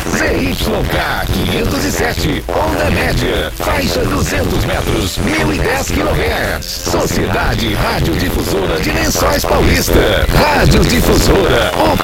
ZYK 507, onda média, faixa 200 metros, 1010 kHz. Sociedade Radiodifusora de Lençóis Paulista. Radiodifusora,